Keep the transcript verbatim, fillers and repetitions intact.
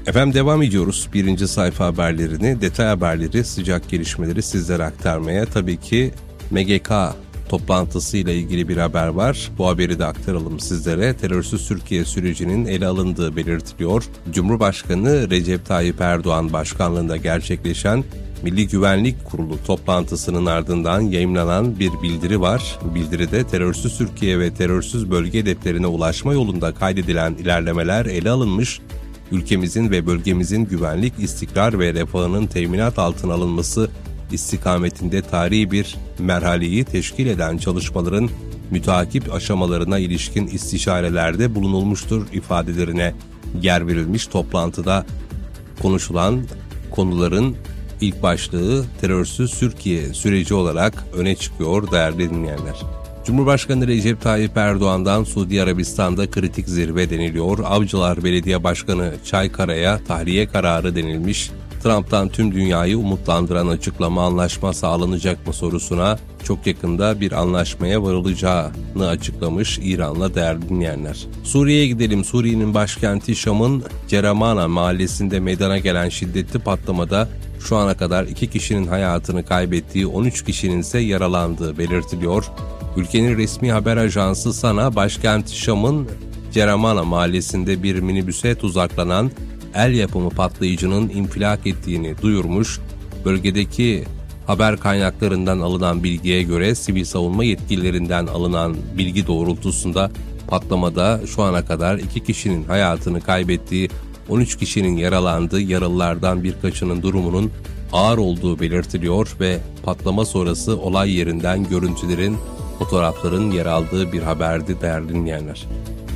Efendim devam ediyoruz. Birinci sayfa haberlerini, detay haberleri, sıcak gelişmeleri sizlere aktarmaya. Tabii ki M G K toplantısıyla ilgili bir haber var. Bu haberi de aktaralım sizlere. Terörsüz Türkiye sürecinin ele alındığı belirtiliyor. Cumhurbaşkanı Recep Tayyip Erdoğan başkanlığında gerçekleşen Milli Güvenlik Kurulu toplantısının ardından yayımlanan bir bildiri var. Bildiride terörsüz Türkiye ve terörsüz bölge hedeflerine ulaşma yolunda kaydedilen ilerlemeler ele alınmış, ülkemizin ve bölgemizin güvenlik, istikrar ve refahının teminat altına alınması istikametinde tarihi bir merhaleyi teşkil eden çalışmaların müteakip aşamalarına ilişkin istişarelerde bulunulmuştur ifadelerine yer verilmiş. Toplantıda konuşulan konuların ilk başlığı terörsüz Türkiye süreci olarak öne çıkıyor değerli dinleyenler. Cumhurbaşkanı Recep Tayyip Erdoğan'dan Suudi Arabistan'da kritik zirve deniliyor. Avcılar Belediye Başkanı Çaykara'ya tahliye kararı denilmiş. Trump'tan tüm dünyayı umutlandıran açıklama anlaşma sağlanacak mı sorusuna çok yakında bir anlaşmaya varılacağını açıklamış İran'la değerli dinleyenler. Suriye'ye gidelim. Suriye'nin başkenti Şam'ın Ceramana mahallesinde meydana gelen şiddetli patlamada şu ana kadar iki kişinin hayatını kaybettiği, on üç kişinin ise yaralandığı belirtiliyor. Ülkenin resmi haber ajansı SANA, başkent Şam'ın Ceramana mahallesinde bir minibüse tuzaklanan el yapımı patlayıcının infilak ettiğini duyurmuş. Bölgedeki haber kaynaklarından alınan bilgiye göre sivil savunma yetkililerinden alınan bilgi doğrultusunda patlamada şu ana kadar iki kişinin hayatını kaybettiği, on üç kişinin yaralandığı, yaralılardan birkaçının durumunun ağır olduğu belirtiliyor ve patlama sonrası olay yerinden görüntülerin, fotoğrafların yer aldığı bir haberdi değerli dinleyenler.